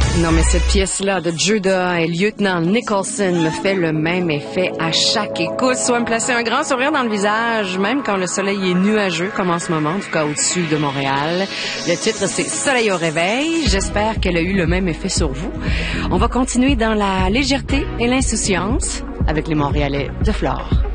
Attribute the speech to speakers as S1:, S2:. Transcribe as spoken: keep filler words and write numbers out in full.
S1: Non, mais cette pièce-là de Judah et Lieutenant Nicholson me fait le même effet à chaque écoute. Soit me placer un grand sourire dans le visage, même quand le soleil est nuageux, comme en ce moment, en tout cas au-dessus de Montréal. Le titre, c'est Soleil au réveil. J'espère qu'elle a eu le même effet sur vous. On va continuer dans la légèreté et l'insouciance avec les Montréalais de Flore.